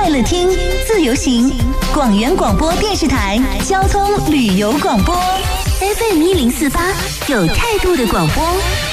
快乐听，自由行，广元广播电视台交通旅游广播 FM 1048，有态度的广播。